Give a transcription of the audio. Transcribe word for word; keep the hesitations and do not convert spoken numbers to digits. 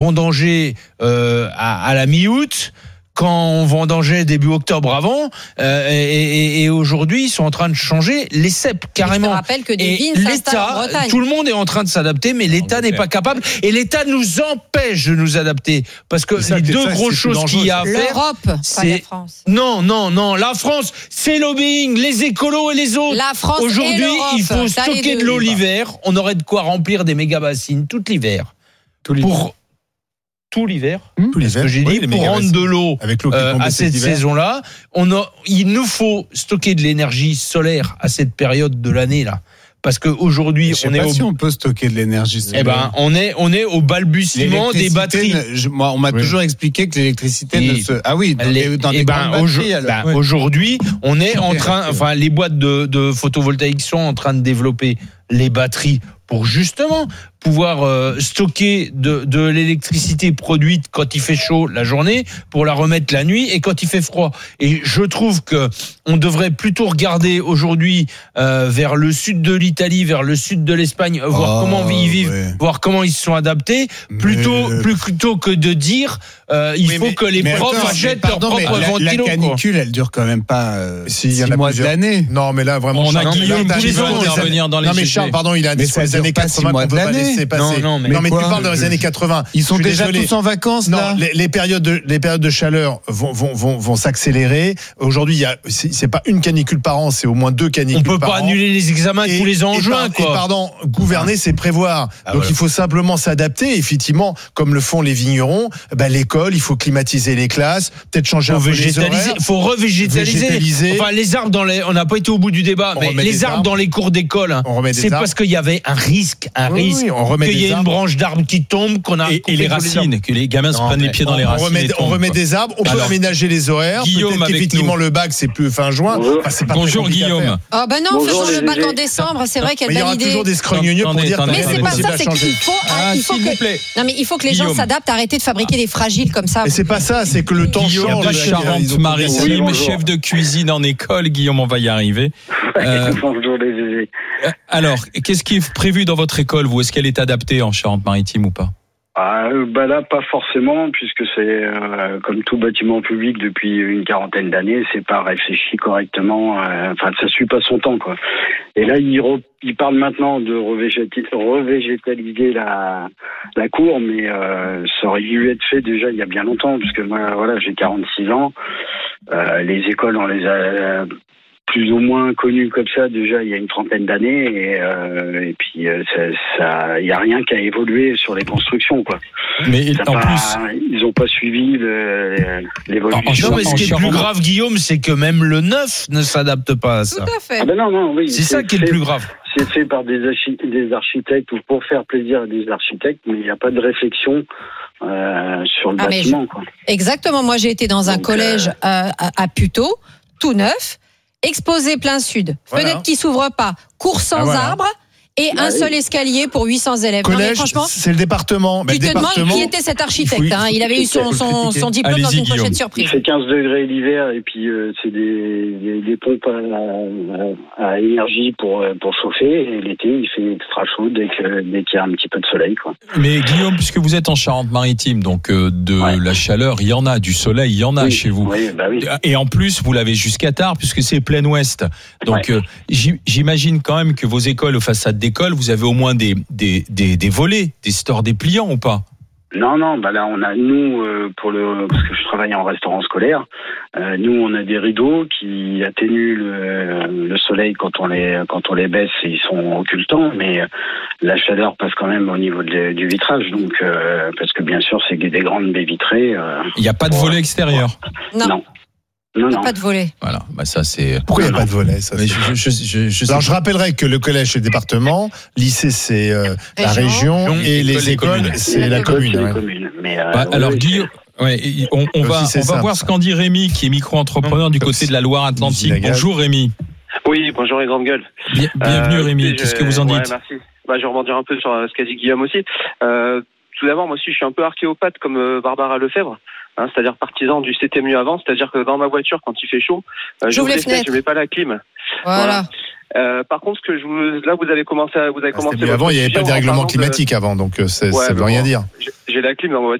vendangeait euh, à, à la mi-août, quand on vendangeait début octobre avant, euh, et, et, et aujourd'hui ils sont en train de changer les cèpes carrément. Je te rappelle que des et vignes s'installent en l'État, Bretagne. tout le monde est en train de s'adapter, mais l'État n'est pas capable, et l'État nous empêche de nous adapter, parce que ça, les deux ça, grosses choses qu'il y a à faire, L'Europe, pas c'est la France. non, non, non, la France, c'est lobbying, les écolos et les autres. La France Aujourd'hui, et l'Europe, il faut ça, les stocker deux. de l'eau l'hiver. On aurait de quoi remplir des méga bassines tout l'hiver. Tout l'hiver. Pour tout l'hiver. Tout C'est ce que j'ai oui, dit, les pour méga rendre de l'eau avec l'eau qui euh, tombe à cet cette hiver. saison-là, on a, il nous faut stocker de l'énergie solaire à cette période de l'année là, parce qu'aujourd'hui Je sais on est pas au, si on peut stocker de l'énergie solaire. eh ben on est on est au balbutiement des batteries. L'électricité, je- moi, on m'a Oui. toujours expliqué que l'électricité Et- ne se. Ah oui, dans Les- des, dans eh des ben, grandes aujourd- batteries, alors. ben, Ouais. aujourd'hui, on est en Ok, train, ok. enfin, les boîtes de, de photovoltaïques sont en train de développer les batteries pour justement pouvoir euh, stocker de, de l'électricité produite quand il fait chaud la journée pour la remettre la nuit et quand il fait froid. Et je trouve que on devrait plutôt regarder aujourd'hui euh, vers le sud de l'Italie, vers le sud de l'Espagne, voir Oh, comment ils vivent, ouais. voir comment ils se sont adaptés, plutôt Mais- plus plutôt que de dire euh, il Oui, faut mais- que les mais profs attends, achètent mais leur pardon, mais propre la- ventilo. La quoi. canicule, elle dure quand même pas euh, Si, il y en six a mois plusieurs. de l'année. Non, mais là, vraiment, On a Charles, Guillaume là, qui t'as veut raison, intervenir dans les Non, mais G G. Charles, pardon, il a Mais dit ça sur les dure années pas six quatre-vingts mois qu'on de peut pas l'année. laisser passer. Non, non, mais- non, mais Mais tu quoi parles dans les années quatre-vingts. Ils sont Je suis déjà désolé. tous en vacances Non, là. les, les périodes de les périodes de chaleur vont vont vont, vont s'accélérer. Aujourd'hui, il y a c'est, c'est pas une canicule par an, c'est au moins deux canicules On peut par pas an. annuler les examens Et- tous les ans en et juin, par- quoi. Et pardon, gouverner, c'est prévoir. Ah, Donc voilà. il faut simplement s'adapter. Effectivement, comme le font les vignerons, bah, l'école, il faut climatiser les classes, peut-être changer Faut un peu les végétaliser, horaires. faut revégétaliser. Végétaliser. Enfin, les arbres dans les, on n'a pas été au bout du débat, On mais remet les des arbres, arbres. dans les cours d'école, hein, On remet des c'est arbres. parce qu'il y avait un risque, un Oui, risque, oui, on remet qu'il y des ait une arbres. branche d'arbre qui tombe, qu'on a Et, et coupé les tous racines, arbres. que les gamins se Non, prennent les mais pieds dans les on racines. remet, et on tombent, remet quoi. des arbres, on peut Alors, aménager les horaires. Guillaume Peut-être avec qu'effectivement nous. le bac c'est plus fin juin. Bonjour. Enfin, c'est pas très Bonjour compliqué à Guillaume. faire. Oh ben non, Bonjour, faisons les le bac G G. en décembre, c'est vrai Mais quelle il y aura belle idée. toujours des scrogneux pour Attendez, dire attendez, Mais que c'est c'est pas possible ça, à c'est changer. qu'il faut, Ah, il faut s'il que, vous plaît. non mais il faut que les gens Guillaume. s'adaptent, arrêtez de fabriquer des fragiles comme ça. Mais c'est pas ça, c'est que le temps Guillaume change. de Ils ont- ils ont- Charente-Maritime, Oui, bonjour. chef de cuisine en école. Guillaume, on va y arriver. Euh, Bonjour les G G. alors, qu'est-ce qui est prévu dans votre école, vous? Est-ce qu'elle est adaptée en Charente-Maritime ou pas? Ah, euh, bah là, pas forcément, puisque c'est euh, comme tout bâtiment public depuis une quarantaine d'années, c'est pas réfléchi correctement. euh, Enfin, ça suit pas son temps, quoi. Et là, il, re, il parle maintenant de revégéti- revégétaliser la la cour, mais euh, ça aurait dû être fait déjà il y a bien longtemps, puisque moi, voilà, j'ai quarante-six ans. Euh, les écoles, on les a plus ou moins connues comme ça déjà il y a une trentaine d'années, et, euh, et puis euh, ça, ça, il y a rien qui a évolué sur les constructions, quoi. Mais Ça en pas- plus, ils ont pas suivi le- l'évolution. Non, mais ce qui est le plus en- grave, Guillaume, c'est que même le neuf ne s'adapte pas à Tout ça. à fait. Ah ben non, non, oui. C'est ça qui est le fait- plus grave. C'est fait par des, archi- des architectes ou pour faire plaisir à des architectes, mais il n'y a pas de réflexion euh, sur le Ah, mais bâtiment, quoi. Exactement. Moi, j'ai été dans un Donc, collège euh, euh, à, à Puteaux, tout neuf, exposé plein sud, Voilà. fenêtre qui s'ouvre pas, cours sans Ah, voilà. arbre et Bah un oui. seul escalier pour huit cents élèves. Non, mais Collège, franchement, c'est le département. Mais tu le te demandes département, qui était cet architecte. il faut- hein. Il avait eu son, son, son diplôme dans Allez-y, une pochette Guillaume. Il surprise. fait quinze degrés l'hiver et puis euh, c'est des, des, des pompes à, à, à énergie pour, euh, pour chauffer, et l'été il fait extra chaud dès que dès qu'il y a un petit peu de soleil, quoi. mais Guillaume, puisque vous êtes en Charente-Maritime, donc euh, de Ouais. la chaleur, il y en a, du soleil, il y en a Oui, chez vous. Oui, bah oui. Et en plus, vous l'avez jusqu'à tard, puisque c'est plein ouest. Donc, Ouais. euh, j'im- j'imagine quand même que vos écoles, aux façades d'école, vous avez au moins des, des, des, des volets, des stores dépliants ou pas? Non, non, bah là on a nous euh, pour le parce que je travaille en restaurant scolaire, euh, nous on a des rideaux qui atténuent le, le soleil quand on les quand on les baisse, et ils sont occultants, mais euh, la chaleur passe quand même au niveau de- du vitrage, donc euh, parce que bien sûr c'est des grandes baies vitrées. Euh, Il n'y a pas de Ouais. volet extérieur. Non, non, non, il n'y a non. pas de volet. Voilà, bah ça c'est. Pourquoi il n'y a Non, pas de volet ça, Mais c'est- je, je, je, je sais Alors je rappellerai que le collège c'est le département, lycée c'est euh, la Région. région et École, les les écoles communes. c'est la Les commune. C'est les ouais. communes, mais, euh, Bah, oui, alors oui, Guillaume, ouais, on, on va, Aussi, c'est on va simple, voir ça. ce qu'en dit Rémi, qui est micro-entrepreneur du côté de la Loire-Atlantique. Usine à gaz. Bonjour Rémi. Oui, bonjour les grandes gueules. Bien- bienvenue Euh, Rémi. écoutez, Qu'est-ce je- que vous en ouais, dites? Merci. Bah, je vais rebondir un peu sur euh, ce qu'a dit Guillaume aussi. Euh, tout d'abord, moi aussi, je suis un peu archéopathe comme euh, Barbara Lefebvre, hein, c'est-à-dire partisan du c'était mieux avant, c'est-à-dire que dans ma voiture, quand il fait chaud, euh, J'ouvre j'ouvre les fenêtres. je mets pas la clim. Voilà. Euh, par contre, ce que je vous, là, vous avez commencé, à, vous avez Ah, commencé. c'était mieux votre avant, il n'y avait sujet pas de en dérèglement parlant de- climatique avant, donc euh, c'est- Ouais, ça veut mais rien bon, dire. j'ai- J'ai la clim dans ma voiture.